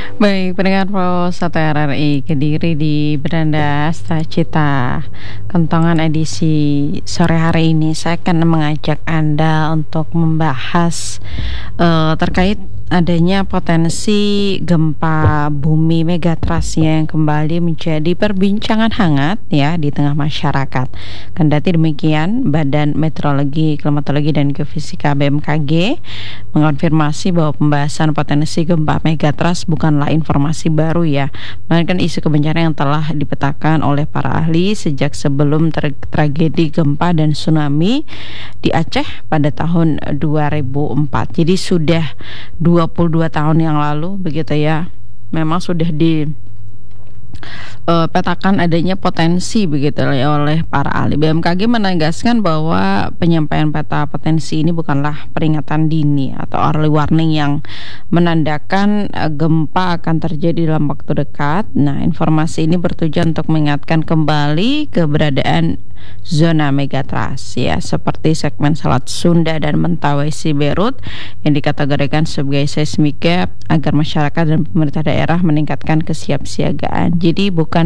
Baik, pendengar Pos 1 RRI Kediri di Beranda Cita Kentongan edisi sore hari ini saya akan mengajak Anda untuk membahas terkait adanya potensi gempa bumi megatrust yang kembali menjadi perbincangan hangat ya di tengah masyarakat. Kendati demikian, Badan Meteorologi, Klimatologi dan Geofisika BMKG mengonfirmasi bahwa pembahasan potensi gempa megatrust bukanlah informasi baru ya, melainkan isu kebencanaan yang telah dipetakan oleh para ahli sejak sebelum tragedi gempa dan tsunami di Aceh pada tahun 2004. Jadi sudah 22 tahun yang lalu begitu ya. Memang sudah petakan adanya potensi begitu ya oleh para ahli. BMKG menegaskan bahwa penyampaian peta potensi ini bukanlah peringatan dini atau early warning yang menandakan gempa akan terjadi dalam waktu dekat. Nah, informasi ini bertujuan untuk mengingatkan kembali keberadaan zona megatrust ya, seperti segmen Selat Sunda dan Mentawai Siberut yang dikategorikan sebagai seismic gap agar masyarakat dan pemerintah daerah meningkatkan kesiapsiagaan. Jadi bukan